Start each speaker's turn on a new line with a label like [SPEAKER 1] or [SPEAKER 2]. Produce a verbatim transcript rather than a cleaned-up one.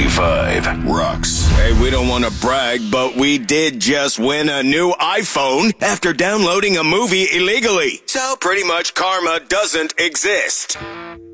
[SPEAKER 1] ninety-five rocks.
[SPEAKER 2] Hey, we don't want to brag, but we did just win a new iPhone after downloading a movie illegally. So pretty much karma doesn't exist.